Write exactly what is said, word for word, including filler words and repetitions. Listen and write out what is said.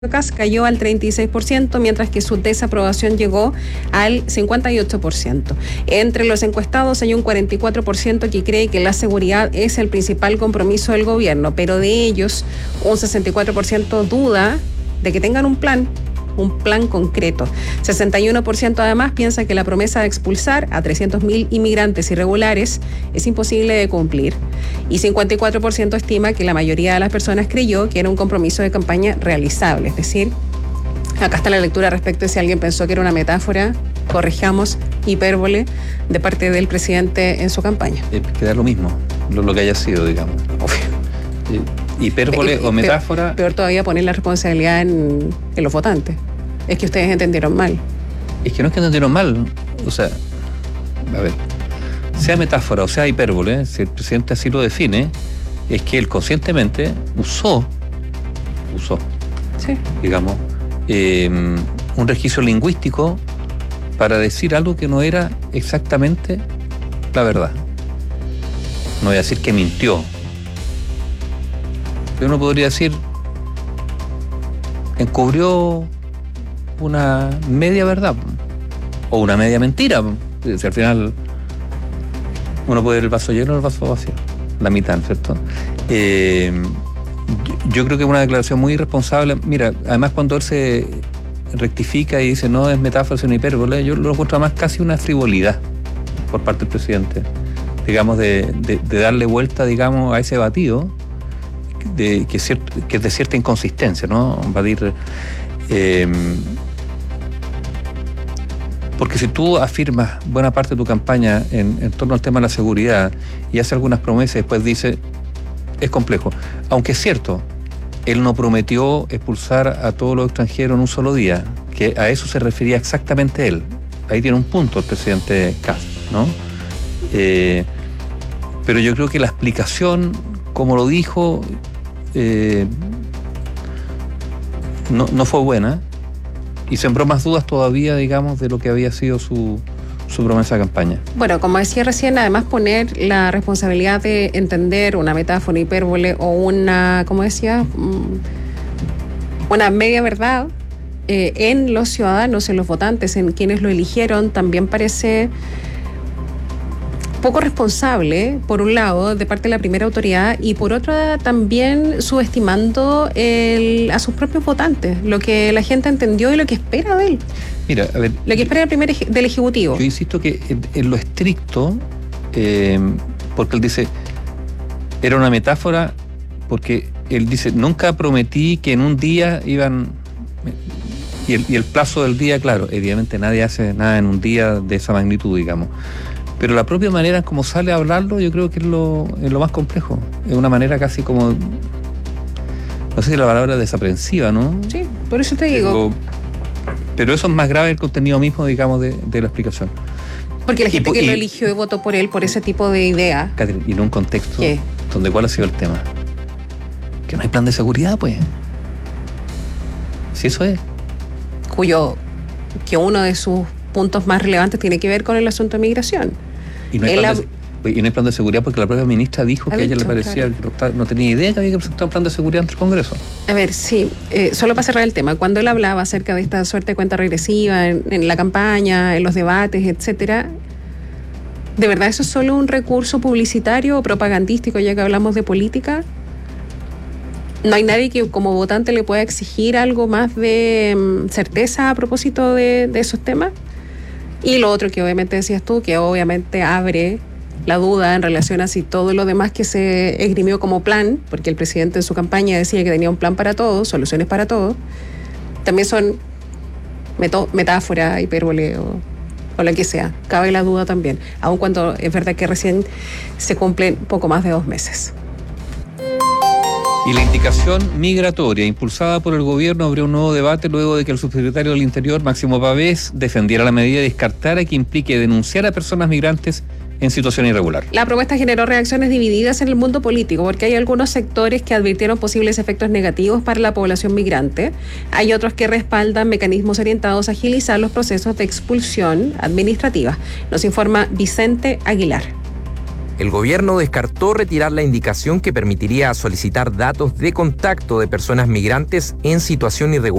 Kast cayó al treinta y seis por ciento, mientras que su desaprobación llegó al cincuenta y ocho por ciento. Entre los encuestados hay un cuarenta y cuatro por ciento que cree que la seguridad es el principal compromiso del gobierno, pero de ellos un sesenta y cuatro por ciento duda de que tengan un plan, un plan concreto. sesenta y uno por ciento además piensa que la promesa de expulsar a trescientos mil inmigrantes irregulares es imposible de cumplir. Y cincuenta y cuatro por ciento estima que la mayoría de las personas creyó que era un compromiso de campaña realizable. Es decir, acá está la lectura respecto de si alguien pensó que era una metáfora, corrijamos, hipérbole de parte del presidente en su campaña. Eh, queda lo mismo, lo, lo que haya sido, digamos. Eh, hipérbole o metáfora. Peor, peor todavía poner la responsabilidad en, en los votantes. Es que ustedes entendieron mal. Es que no es que entendieron mal. O sea, a ver, sea metáfora o sea hipérbole, si el presidente así lo define, es que él conscientemente usó, usó, sí. digamos, eh, un registro lingüístico para decir algo que no era exactamente la verdad. No voy a decir que mintió. Uno podría decir, encubrió una media verdad o una media mentira. Si al final uno puede ver el vaso lleno o el vaso vacío, la mitad, ¿cierto? Eh, yo, yo creo que es una declaración muy irresponsable. Mira, además cuando él se rectifica y dice no es metáfora, sino hipérbole, yo lo encuentro más casi una frivolidad por parte del presidente, digamos, de, de, de darle vuelta, digamos, a ese batido. De, que, es cierto, que es de cierta inconsistencia, ¿no? Batir, eh, porque si tú afirmas buena parte de tu campaña en, en torno al tema de la seguridad y haces algunas promesas y después dices, es complejo. Aunque es cierto, él no prometió expulsar a todos los extranjeros en un solo día, que a eso se refería exactamente él. Ahí tiene un punto el presidente Kast, ¿no? Eh, pero yo creo que la explicación, como lo dijo, Eh, no, no fue buena y sembró más dudas todavía, digamos, de lo que había sido su, su promesa de campaña. Bueno, como decía recién, además poner la responsabilidad de entender una metáfora, hipérbole o una, como decía, una media verdad eh, en los ciudadanos, en los votantes, en quienes lo eligieron, también parece poco responsable, por un lado, de parte de la primera autoridad, y por otra también subestimando el, a sus propios votantes, lo que la gente entendió y lo que espera de él. Mira, a ver, lo que espera del primer del Ejecutivo. Yo insisto que en, en lo estricto, eh, porque él dice, era una metáfora, porque él dice, nunca prometí que en un día iban... Y el, y el plazo del día, claro, evidentemente nadie hace nada en un día de esa magnitud, digamos. Pero la propia manera en cómo sale a hablarlo, yo creo que es lo, es lo más complejo. Es una manera casi como, no sé si la palabra desaprensiva, ¿no? Sí, por eso te digo. Pero, pero eso es más grave el contenido mismo, digamos, de, de la explicación. Porque la gente y, que y, lo eligió y votó por él por ese tipo de idea. Catherine, y en un contexto ¿Qué? donde ¿cuál ha sido el tema? Que no hay plan de seguridad, pues. Si eso es. Cuyo, que uno de sus puntos más relevantes tiene que ver con el asunto de migración. Y no hay, plan, de, y no hay plan de seguridad porque la propia ministra dijo que a ella le parecía claro. que no, estaba, no tenía idea que había que presentar un plan de seguridad ante el Congreso. A ver, sí, eh, solo para cerrar el tema, cuando él hablaba acerca de esta suerte de cuenta regresiva en, en la campaña, en los debates, etcétera, ¿de verdad eso es solo un recurso publicitario o propagandístico, ya que hablamos de política? ¿No hay nadie que como votante le pueda exigir algo más de um, certeza a propósito de, de esos temas? Y lo otro que obviamente decías tú, que obviamente abre la duda en relación a si todo lo demás que se esgrimió como plan, porque el presidente en su campaña decía que tenía un plan para todos, soluciones para todos, también son meto, metáfora, hipérbole o, o lo que sea. Cabe la duda también, aun cuando es verdad que recién se cumplen poco más de dos meses. Y la indicación migratoria impulsada por el gobierno abrió un nuevo debate luego de que el subsecretario del Interior, Máximo Pavés, defendiera la medida y descartara que implique denunciar a personas migrantes en situación irregular. La propuesta generó reacciones divididas en el mundo político porque hay algunos sectores que advirtieron posibles efectos negativos para la población migrante. Hay otros que respaldan mecanismos orientados a agilizar los procesos de expulsión administrativa. Nos informa Vicente Aguilar. El gobierno descartó retirar la indicación que permitiría solicitar datos de contacto de personas migrantes en situación irregular